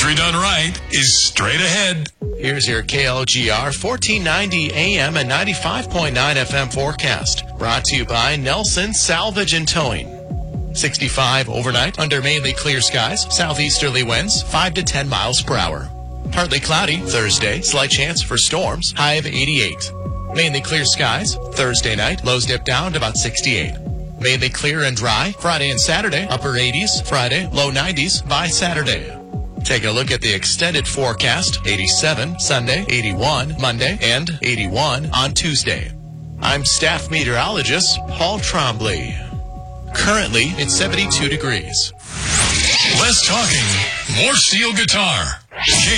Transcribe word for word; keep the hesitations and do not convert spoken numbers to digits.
country done right is straight ahead. Here's your K L G R fourteen ninety A M and ninety-five point nine F M forecast. Brought to you by Nelson Salvage and Towing. sixty-five overnight under mainly clear skies. Southeasterly winds five to ten miles per hour. Partly cloudy Thursday. Slight chance for storms. High of eighty-eight. Mainly clear skies. Thursday night. Lows dip down to about sixty-eight. Mainly clear and dry. Friday and Saturday. Upper eighties. Friday. Low nineties by Saturday. Take a look at the extended forecast. eighty-seven Sunday, eighty-one Monday, and eighty-one on Tuesday. I'm staff meteorologist Paul Trombley. Currently, it's seventy-two degrees. Less talking, more steel guitar. K